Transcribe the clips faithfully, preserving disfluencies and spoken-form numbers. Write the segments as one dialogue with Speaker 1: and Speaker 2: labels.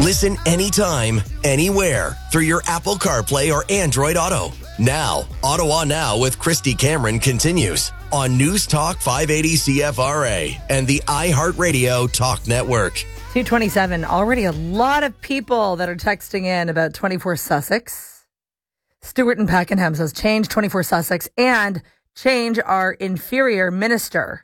Speaker 1: Listen anytime, anywhere through your Apple CarPlay or Android Auto. Now, Ottawa Now with Christy Cameron continues on News Talk five eighty C F R A and the iHeartRadio Talk Network.
Speaker 2: two twenty-seven, already a lot of people that are texting in about twenty-four Sussex. Stuart in Pakenham says, change twenty-four Sussex and change our inferior minister.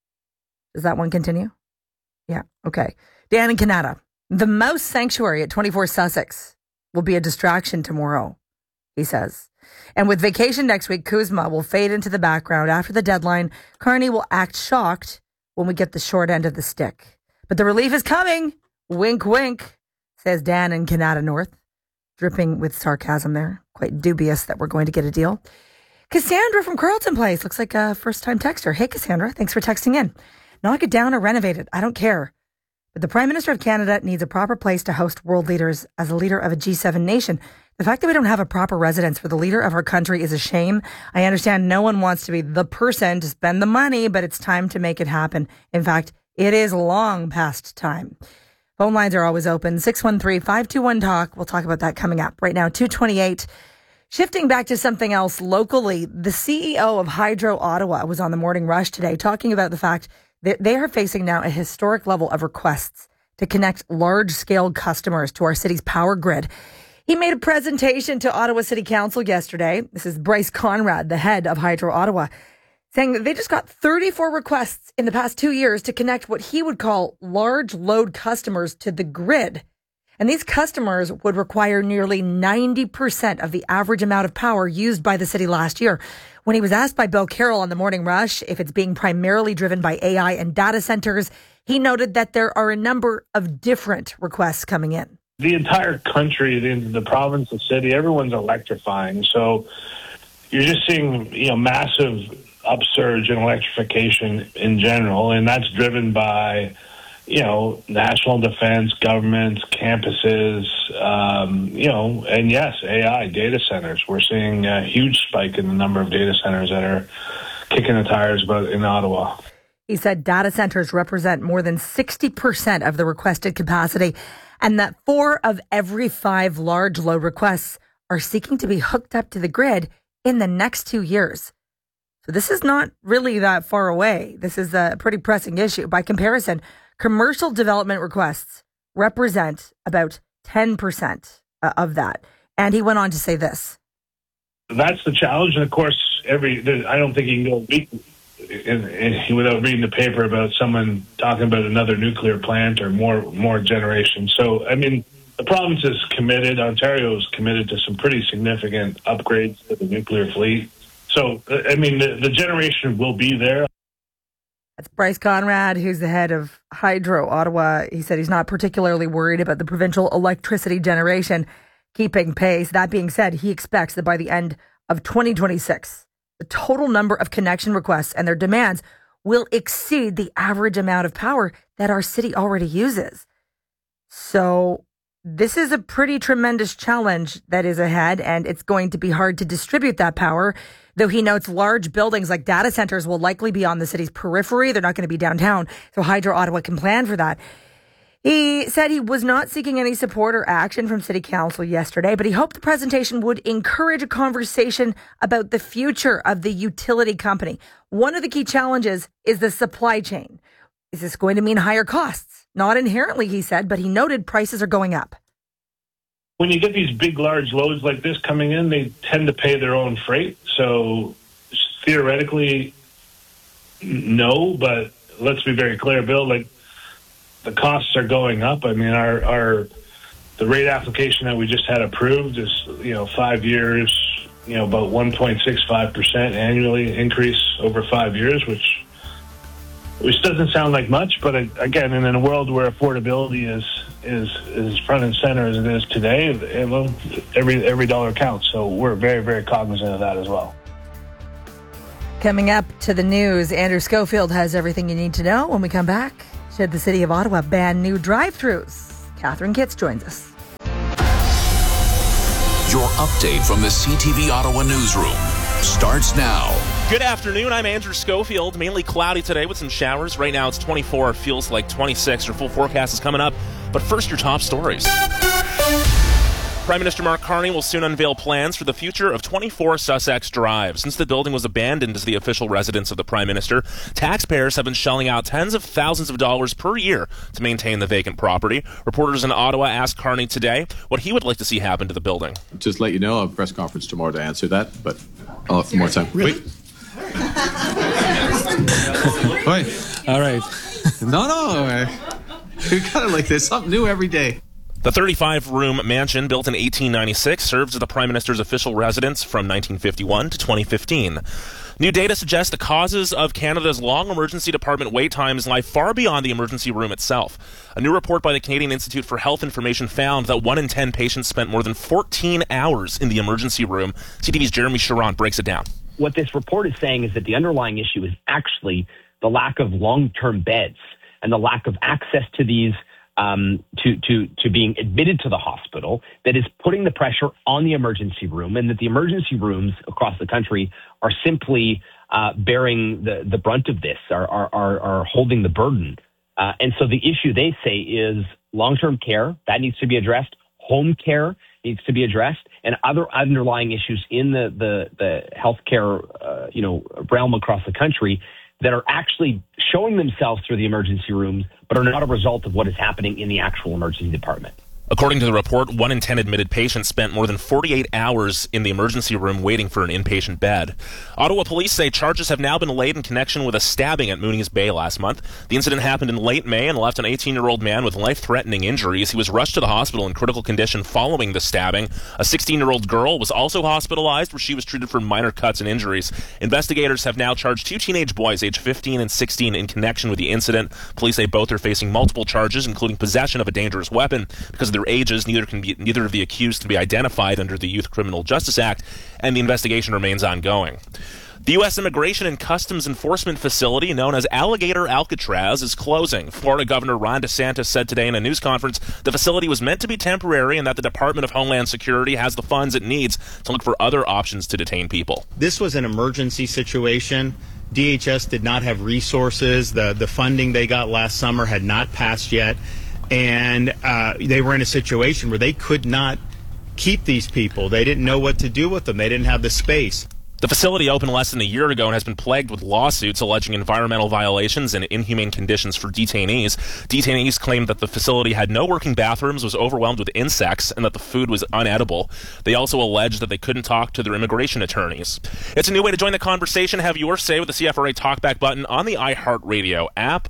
Speaker 2: Does that one continue? Yeah, okay. Dan in Canada. The mouse sanctuary at twenty-four Sussex will be a distraction tomorrow, he says. And with vacation next week, Kuzma will fade into the background. After the deadline, Carney will act shocked when we get the short end of the stick. But the relief is coming. Wink, wink, says Dan in Canada North, dripping with sarcasm there. Quite dubious that we're going to get a deal. Cassandra from Carleton Place looks like a first-time texter. Hey, Cassandra, thanks for texting in. Knock it down or renovate it. I don't care. But the Prime Minister of Canada needs a proper place to host world leaders as a leader of a G seven nation. The fact that we don't have a proper residence for the leader of our country is a shame. I understand no one wants to be the person to spend the money, but it's time to make it happen. In fact, it is long past time. Phone lines are always open. six one three, five two one, talk. We'll talk about that coming up. Right now, two twenty-eight. Shifting back to something else locally, the C E O of Hydro Ottawa was on the Morning Rush today talking about the fact that they are facing now a historic level of requests to connect large-scale customers to our city's power grid. He made a presentation to Ottawa City Council yesterday. This is Bryce Conrad, the head of Hydro Ottawa, saying that they just got thirty-four requests in the past two years to connect what he would call large load customers to the grid. And these customers would require nearly ninety percent of the average amount of power used by the city last year. When he was asked by Bill Carroll on the Morning Rush if it's being primarily driven by A I and data centers, he noted that there are a number of different requests coming in.
Speaker 3: The entire country, the, the province, the city, everyone's electrifying. So you're just seeing, you know, massive upsurge in electrification in general, and that's driven by, you know, national defense, governments, campuses, um, you know, and yes, A I, data centers. We're seeing a huge spike in the number of data centers that are kicking the tires about in Ottawa.
Speaker 2: He said data centers represent more than sixty percent of the requested capacity, and that four of every five large load requests are seeking to be hooked up to the grid in the next two years. So this is not really that far away. This is a pretty pressing issue. By comparison, commercial development requests represent about ten percent of that. And he went on to say this.
Speaker 3: That's the challenge. And of course, every I don't think you can go read, in, in, without reading the paper about someone talking about another nuclear plant or more more generation. So, I mean, the province is committed. Ontario is committed to some pretty significant upgrades to the nuclear fleet. So, I mean, the, the generation will be there.
Speaker 2: That's Bryce Conrad, who's the head of Hydro Ottawa. He said he's not particularly worried about the provincial electricity generation keeping pace. That being said, he expects that by the end of twenty twenty-six, the total number of connection requests and their demands will exceed the average amount of power that our city already uses. So this is a pretty tremendous challenge that is ahead, and it's going to be hard to distribute that power. Though he notes large buildings like data centers will likely be on the city's periphery. They're not going to be downtown. So Hydro Ottawa can plan for that. He said he was not seeking any support or action from City Council yesterday, but he hoped the presentation would encourage a conversation about the future of the utility company. One of the key challenges is the supply chain. Is this going to mean higher costs? Not inherently, he said, but he noted prices are going up.
Speaker 3: When you get these big, large loads like this coming in, they tend to pay their own freight. So theoretically, no, but let's be very clear, Bill, like the costs are going up. I mean, our, our the rate application that we just had approved is, you know, five years, you know, about one point six five percent annually increase over five years, which which doesn't sound like much, but again, in a world where affordability is is is front and center as it is today, it will, every every dollar counts. So we're very, very cognizant of that as well.
Speaker 2: Coming up to the news, Andrew Schofield has everything you need to know. When we come back, should the City of Ottawa ban new drive-thrus? Catherine Kitts joins us.
Speaker 4: Your update from the C T V Ottawa newsroom starts now. Good afternoon. I'm Andrew Schofield. Mainly cloudy today with some showers. Right now it's twenty-four. It feels like twenty-six. Your full forecast is coming up. But first, your top stories. Prime Minister Mark Carney will soon unveil plans for the future of twenty-four Sussex Drive. Since the building was abandoned as the official residence of the Prime Minister, taxpayers have been shelling out tens of thousands of dollars per year to maintain the vacant property. Reporters in Ottawa asked Carney today what he would like to see happen to the building.
Speaker 5: Just let you know, I'll have a press conference tomorrow to answer that, but I'll have more time.
Speaker 6: Really?
Speaker 5: Wait. Wait.
Speaker 6: All right.
Speaker 5: No, no. We got it like this. Something new every day.
Speaker 4: The thirty-five room mansion, built in eighteen ninety-six, serves as the Prime Minister's official residence from nineteen fifty-one to twenty fifteen. New data suggests the causes of Canada's long emergency department wait times lie far beyond the emergency room itself. A new report by the Canadian Institute for Health Information found that one in ten patients spent more than fourteen hours in the emergency room. C T V's Jeremy Charron breaks it down.
Speaker 7: What this report is saying is that the underlying issue is actually the lack of long-term beds and the lack of access to these um, to, to, to being admitted to the hospital that is putting the pressure on the emergency room, and that the emergency rooms across the country are simply uh, bearing the, the brunt of this, are, are, are, are holding the burden. Uh, and so the issue, they say, is long-term care. That needs to be addressed. Home care needs to be addressed, and other underlying issues in the the, the healthcare uh, you know realm across the country that are actually showing themselves through the emergency rooms, but are not a result of what is happening in the actual emergency department.
Speaker 4: According to the report, one in ten admitted patients spent more than forty-eight hours in the emergency room waiting for an inpatient bed. Ottawa police say charges have now been laid in connection with a stabbing at Mooney's Bay last month. The incident happened in late May and left an eighteen-year-old man with life-threatening injuries. He was rushed to the hospital in critical condition following the stabbing. A sixteen-year-old girl was also hospitalized, where she was treated for minor cuts and injuries. Investigators have now charged two teenage boys, aged fifteen and sixteen, in connection with the incident. Police say both are facing multiple charges, including possession of a dangerous weapon. Because of their ages, neither can be neither of the accused can be identified under the Youth Criminal Justice Act, and the investigation remains ongoing. The U S Immigration and Customs Enforcement facility known as Alligator Alcatraz is closing. Florida Governor Ron DeSantis said today in a news conference the facility was meant to be temporary and that the Department of Homeland Security has the funds it needs to look for other options to detain people.
Speaker 8: This was an emergency situation. D H S did not have resources. The, the funding they got last summer had not passed yet. And uh, they were in a situation where they could not keep these people. They didn't know what to do with them. They didn't have the space.
Speaker 4: The facility opened less than a year ago and has been plagued with lawsuits alleging environmental violations and inhumane conditions for detainees. Detainees claimed that the facility had no working bathrooms, was overwhelmed with insects, and that the food was unedible. They also alleged that they couldn't talk to their immigration attorneys. It's a new way to join the conversation. Have your say with the C F R A Talkback button on the iHeartRadio app.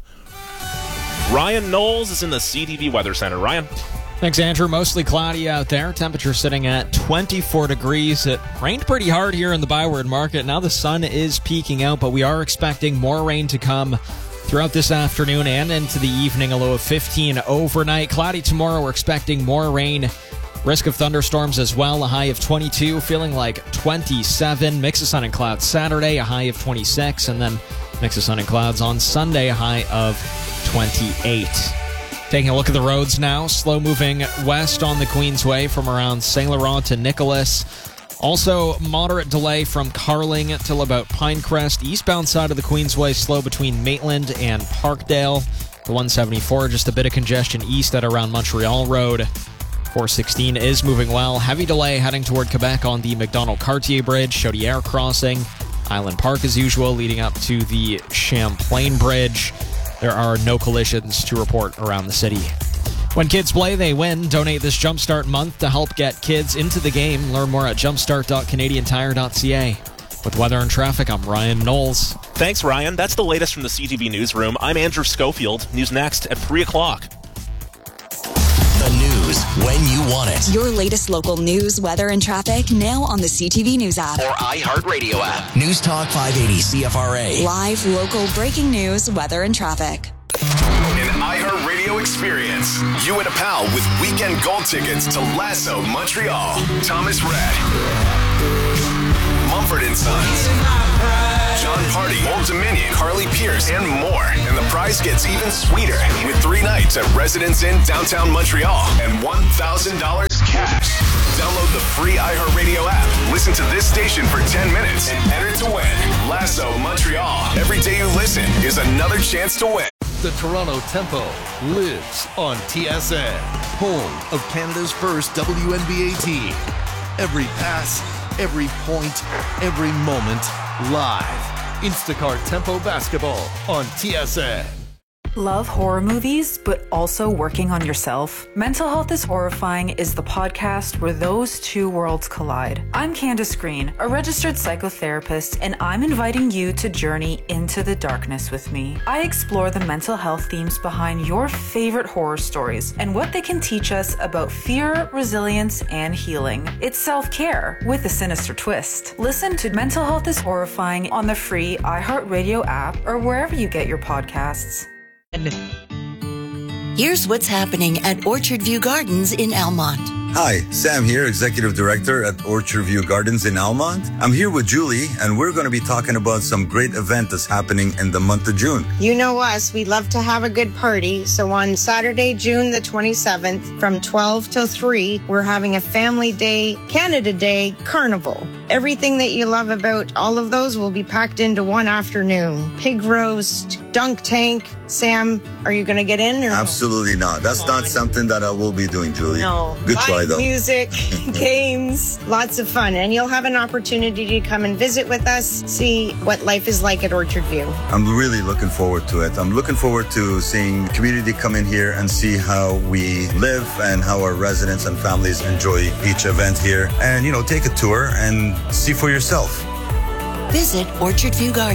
Speaker 4: Ryan Knowles is in the C T V Weather Center. Ryan.
Speaker 9: Thanks, Andrew. Mostly cloudy out there. Temperature sitting at twenty-four degrees. It rained pretty hard here in the Byward Market. Now the sun is peeking out, but we are expecting more rain to come throughout this afternoon and into the evening. A low of fifteen overnight. Cloudy tomorrow. We're expecting more rain. Risk of thunderstorms as well. A high of twenty-two, feeling like twenty-seven. Mix of sun and clouds Saturday. A high of twenty-six, and then mix of sun and clouds on Sunday. A high of twenty-eight. Taking a look at the roads now. Slow moving west on the Queensway from around Saint Laurent to Nicholas. Also, moderate delay from Carling till about Pinecrest. Eastbound side of the Queensway slow between Maitland and Parkdale. The one seventy-four, just a bit of congestion east at around Montreal Road. four sixteen is moving well. Heavy delay heading toward Quebec on the Macdonald-Cartier Bridge. Chaudière Crossing. Island Park as usual, leading up to the Champlain Bridge. There are no collisions to report around the city. When kids play, they win. Donate this Jumpstart month to help get kids into the game. Learn more at jumpstart dot canadian tire dot c a. With weather and traffic, I'm Ryan Knowles.
Speaker 4: Thanks, Ryan. That's the latest from the C T V Newsroom. I'm Andrew Schofield. News next at three o'clock.
Speaker 1: The news when you want it.
Speaker 10: Your latest local news, weather, and traffic now on the C T V News app.
Speaker 1: Or iHeartRadio app. News Talk five eighty C F R A.
Speaker 10: Live, local, breaking news, weather, and traffic.
Speaker 11: An iHeartRadio experience. You and a pal with weekend gold tickets to Lasso Montreal. Thomas Rhett. Mumford and Sons. John Party, Old Dominion, Carly Pierce, and more. And the prize gets even sweeter with three nights at Residence Inn downtown Montreal and one thousand dollars cash cash. Download the free iHeartRadio app. Listen to this station for ten minutes and enter to win. Lasso Montreal. Every day you listen is another chance to win.
Speaker 6: The Toronto Tempo lives on T S N, home of Canada's first W N B A team. Every pass, every point, every moment, live. Instacart Tempo Basketball on T S N.
Speaker 12: Love horror movies, but also working on yourself? Mental Health is Horrifying is the podcast where those two worlds collide. I'm Candace Green, a registered psychotherapist, and I'm inviting you to journey into the darkness with me. I explore the mental health themes behind your favorite horror stories and what they can teach us about fear, resilience, and healing. It's self-care with a sinister twist. Listen to Mental Health is Horrifying on the free iHeartRadio app or wherever you get your podcasts.
Speaker 13: Here's what's happening at Orchard View Gardens in Almont.
Speaker 14: Hi, Sam here, Executive Director at Orchard View Gardens in Almont. I'm here with Julie, and we're going to be talking about some great event that's happening in the month of June.
Speaker 15: You know us, we love to have a good party. So on Saturday, June the twenty-seventh, from twelve till three, we're having a Family Day, Canada Day Carnival. Everything that you love about all of those will be packed into one afternoon. Pig roast, dunk tank. Sam, are you going to get in? Or
Speaker 14: Absolutely not. That's not something that I will be doing, Julie.
Speaker 15: No.
Speaker 14: Good
Speaker 15: Live
Speaker 14: try, though.
Speaker 15: Music, games, lots of fun. And you'll have an opportunity to come and visit with us, see what life is like at Orchard View.
Speaker 14: I'm really looking forward to it. I'm looking forward to seeing community come in here and see how we live and how our residents and families enjoy each event here. And, you know, take a tour and see for yourself.
Speaker 13: Visit Orchard View Gardens.